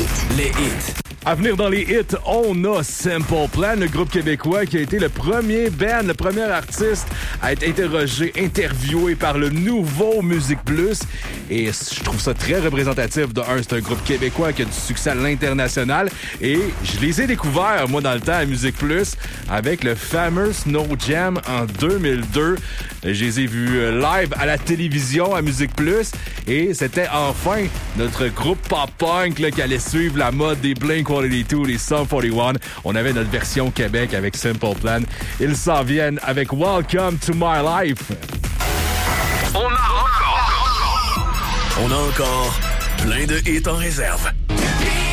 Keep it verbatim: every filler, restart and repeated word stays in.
hits. Les hits. À venir dans les hits, on a Simple Plan, le groupe québécois qui a été le premier band, le premier artiste à être interrogé, interviewé par le nouveau Musique Plus. Et je trouve ça très représentatif. De un, c'est un groupe québécois qui a du succès à l'international. Et je les ai découverts, moi, dans le temps, à Musique Plus, avec le fameux Snow Jam en deux mille deux. Je les ai vus live à la télévision à Musique Plus. Et c'était enfin notre groupe pop-punk là, qui allait suivre la mode des Blink one eighty-two, les Sum forty-one. On avait notre version Québec avec Simple Plan. Ils s'en viennent avec Welcome to My Life. On a encore... On a encore plein de hits en réserve.